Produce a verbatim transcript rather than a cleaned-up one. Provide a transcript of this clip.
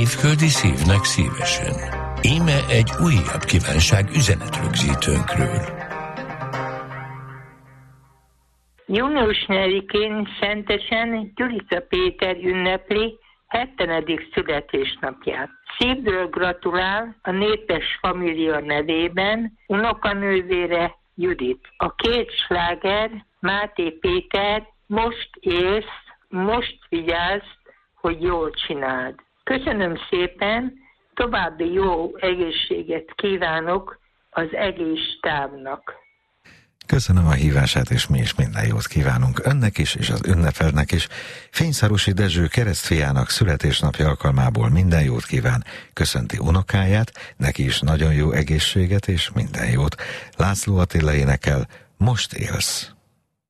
Évföldi szívnek szívesen. Íme egy újabb kívánság üzenetrögzítőnkről. Június negyedikén Szentesen Gyurica Péter ünnepli hetvenedik születésnapját. Szívből gratulál a népes família nevében unokanővére Judit. A két sláger Máté Péter, Most élsz, most vigyázz, hogy jól csináld. Köszönöm szépen, további jó egészséget kívánok az egész stábnak. Köszönöm a hívását, és mi is minden jót kívánunk önnek is, és az ünnepelnek is. Fényszarusi Dezső keresztfiának születésnapja alkalmából minden jót kíván, köszönti unokáját, neki is nagyon jó egészséget és minden jót. László Attila énekel, Most élsz.